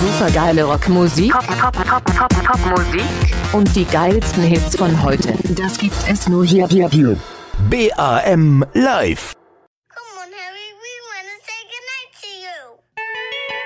Supergeile Rockmusik. Popmusik. Und die geilsten Hits von heute. Das gibt es nur hier. BAM Live.